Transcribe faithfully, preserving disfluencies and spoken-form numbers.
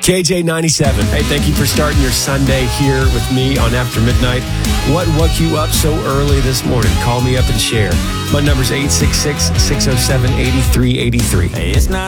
K J ninety-seven. Hey, thank you for starting your Sunday here with me on After Midnight. What woke you up so early this morning? Call me up and share. My number's eight six six, six oh seven, eight three eight three. It's not